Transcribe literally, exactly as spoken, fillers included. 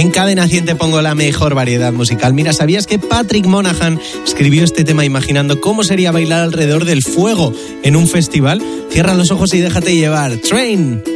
En Cadena cien te pongo la mejor variedad musical. Mira, ¿sabías que Patrick Monahan escribió este tema imaginando cómo sería bailar alrededor del fuego en un festival? Cierra los ojos y déjate llevar. Train.